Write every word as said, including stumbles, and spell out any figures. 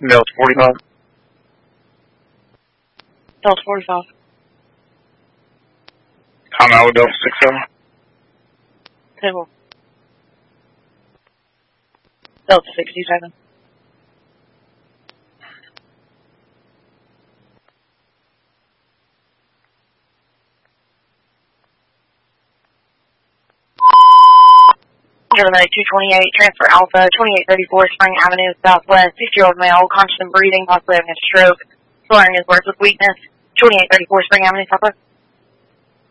Delta forty-five. Delta forty-five. I'm out with Delta six seven. Table. Delta sixty-seven. German two twenty-eight, transfer Alpha, twenty-eight thirty-four Spring Avenue, Southwest, sixty-year-old male, conscious and breathing, possibly having a stroke, swallowing his words with weakness, twenty-eight thirty-four Spring Avenue, Southwest.